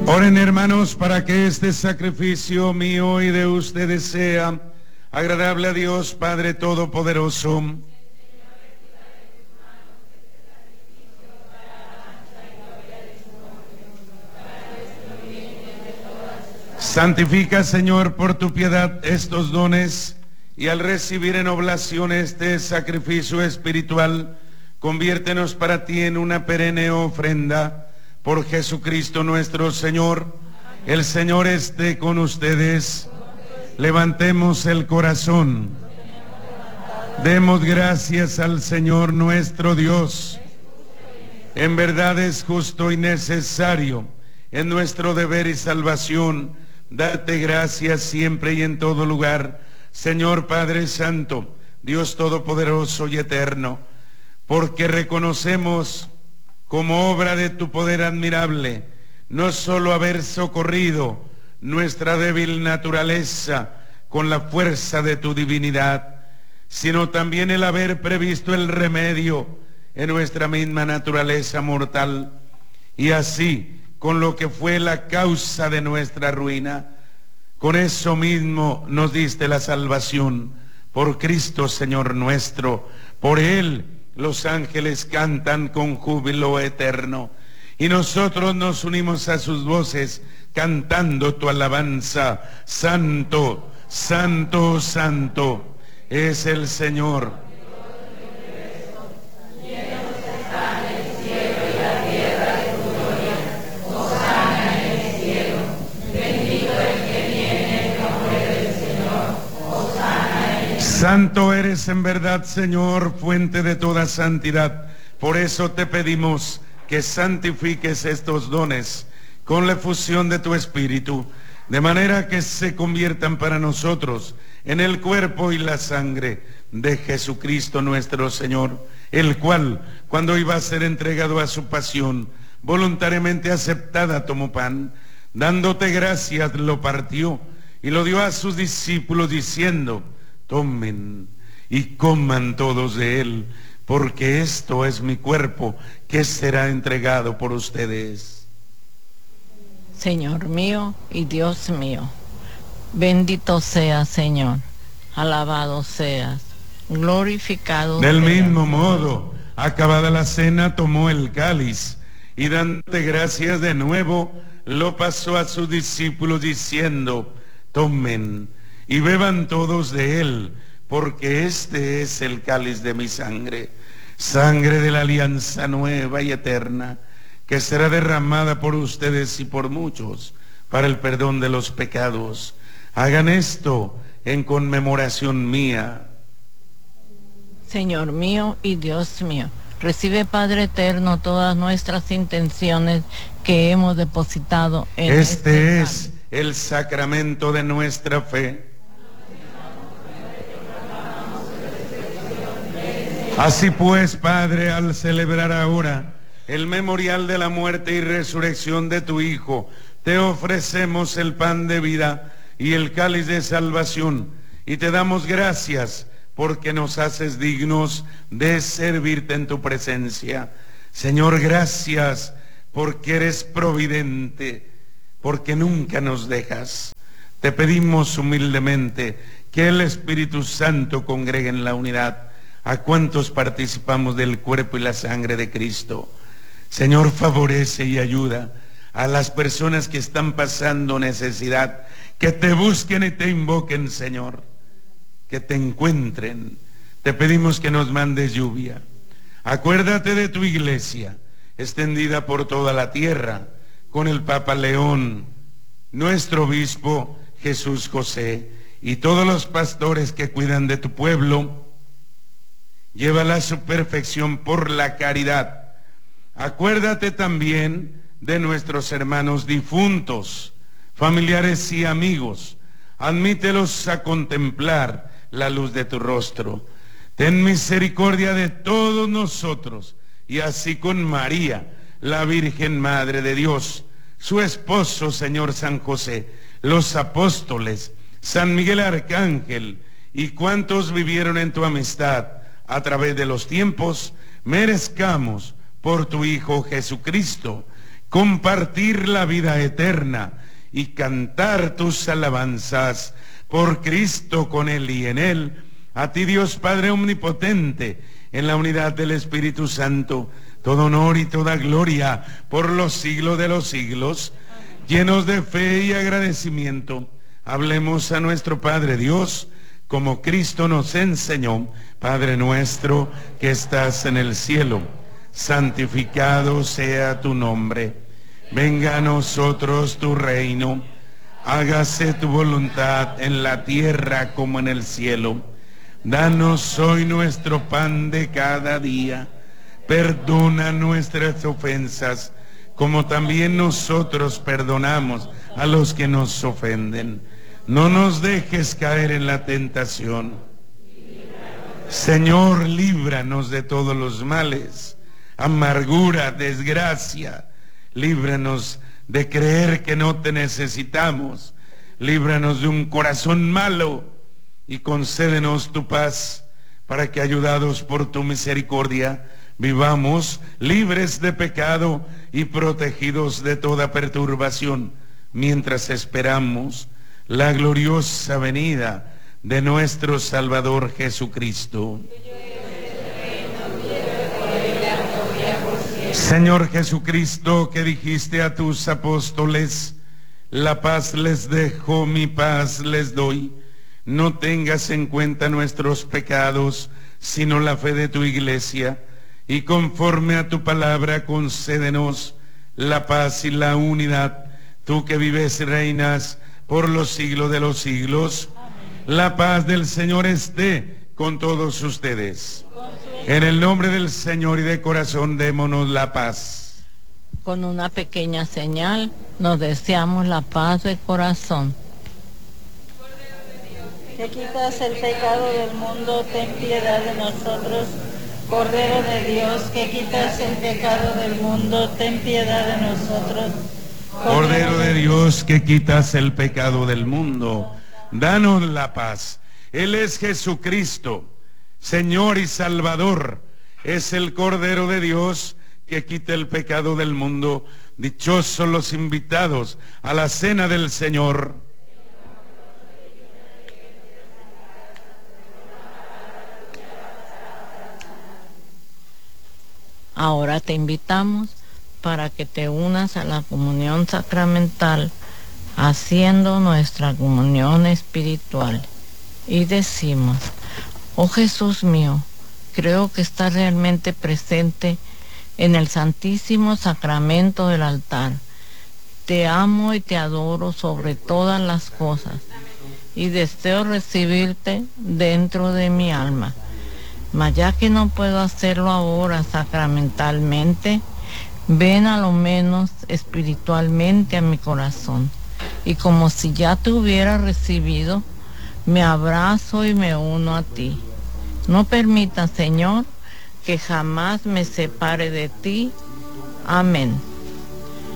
Oren, hermanos, para que este sacrificio mío y de ustedes sea agradable a Dios Padre Todopoderoso. Santifica, Señor, por tu piedad estos dones, y al recibir en oblación este sacrificio espiritual, conviértenos para ti en una perenne ofrenda. Por Jesucristo nuestro Señor. El Señor esté con ustedes. Levantemos el corazón. Demos gracias al Señor nuestro Dios. En verdad es justo y necesario, en nuestro deber y salvación, darte gracias siempre y en todo lugar, Señor Padre Santo, Dios Todopoderoso y Eterno, porque reconocemos como obra de tu poder admirable, no solo haber socorrido nuestra débil naturaleza con la fuerza de tu divinidad, sino también el haber previsto el remedio en nuestra misma naturaleza mortal, y así, con lo que fue la causa de nuestra ruina, con eso mismo nos diste la salvación, por Cristo Señor nuestro. Por Él los ángeles cantan con júbilo eterno, y nosotros nos unimos a sus voces cantando tu alabanza. Santo, santo, santo es el Señor. Santo eres en verdad, Señor, fuente de toda santidad. Por eso te pedimos que santifiques estos dones con la efusión de tu Espíritu, de manera que se conviertan para nosotros en el cuerpo y la sangre de Jesucristo nuestro Señor, el cual, cuando iba a ser entregado a su pasión, voluntariamente aceptada, tomó pan, dándote gracias, lo partió y lo dio a sus discípulos, diciendo: tomen y coman todos de él, porque esto es mi cuerpo, que será entregado por ustedes. Señor mío y Dios mío, bendito seas, Señor, alabado seas, glorificado Del seas. mismo modo, acabada la cena, tomó el cáliz, y dándote gracias de nuevo, lo pasó a sus discípulos, diciendo: tomen y beban todos de él, porque este es el cáliz de mi sangre, sangre de la alianza nueva y eterna, que será derramada por ustedes y por muchos para el perdón de los pecados. Hagan esto en conmemoración mía. Señor mío y Dios mío, recibe, Padre eterno, todas nuestras intenciones que hemos depositado en Este es el sacramento de nuestra fe. Así pues, Padre, al celebrar ahora el memorial de la muerte y resurrección de tu Hijo, te ofrecemos el pan de vida y el cáliz de salvación, y te damos gracias porque nos haces dignos de servirte en tu presencia. Señor, gracias porque eres providente, porque nunca nos dejas. Te pedimos humildemente que el Espíritu Santo congregue en la unidad a cuantos participamos del cuerpo y la sangre de Cristo. Señor, favorece y ayuda a las personas que están pasando necesidad, que te busquen y te invoquen, Señor, que te encuentren. Te pedimos que nos mandes lluvia. Acuérdate de tu iglesia, extendida por toda la tierra, con el Papa León, nuestro obispo Jesús José, y todos los pastores que cuidan de tu pueblo. Llévala a su perfección por la caridad. Acuérdate también de nuestros hermanos difuntos, familiares y amigos. Admítelos a contemplar la luz de tu rostro. Ten misericordia de todos nosotros, y así con María, la Virgen Madre de Dios, su esposo, Señor San José, los apóstoles, San Miguel Arcángel, y cuantos vivieron en tu amistad a través de los tiempos, merezcamos por tu Hijo Jesucristo compartir la vida eterna y cantar tus alabanzas por Cristo, con Él y en Él, a ti Dios Padre omnipotente, en la unidad del Espíritu Santo, todo honor y toda gloria por los siglos de los siglos. Llenos de fe y agradecimiento, hablemos a nuestro Padre Dios, como Cristo nos enseñó. Padre nuestro que estás en el cielo, santificado sea tu nombre. Venga a nosotros tu reino. Hágase tu voluntad en la tierra como en el cielo. Danos hoy nuestro pan de cada día. Perdona nuestras ofensas, como también nosotros perdonamos a los que nos ofenden. No nos dejes caer en la tentación. Señor, líbranos de todos los males, amargura, desgracia. Líbranos de creer que no te necesitamos. Líbranos de un corazón malo y concédenos tu paz, para que, ayudados por tu misericordia, vivamos libres de pecado y protegidos de toda perturbación, mientras esperamos la gloriosa venida de nuestro Salvador Jesucristo. Señor Jesucristo, que dijiste a tus apóstoles: la paz les dejo, mi paz les doy. No tengas en cuenta nuestros pecados, sino la fe de tu iglesia, y conforme a tu palabra concédenos la paz y la unidad, tú que vives y reinas por los siglos de los siglos. Amén. La paz del Señor esté con todos ustedes. En el nombre del Señor y de corazón démonos la paz. Con una pequeña señal nos deseamos la paz de corazón. Que quitas el pecado del mundo, ten piedad de nosotros. Cordero de Dios, que quitas el pecado del mundo, ten piedad de nosotros. Cordero de Dios, que quitas el pecado del mundo, danos la paz. Él es Jesucristo, Señor y Salvador. Es el Cordero de Dios que quita el pecado del mundo. Dichosos los invitados a la cena del Señor. Ahora te invitamos para que te unas a la comunión sacramental, haciendo nuestra comunión espiritual. Y decimos: oh Jesús mío, creo que estás realmente presente en el Santísimo Sacramento del altar. Te amo y te adoro sobre todas las cosas, y deseo recibirte dentro de mi alma. Mas ya que no puedo hacerlo ahora sacramentalmente, ven a lo menos espiritualmente a mi corazón, y como si ya te hubiera recibido, me abrazo y me uno a ti. No permitas, Señor, que jamás me separe de ti. Amén.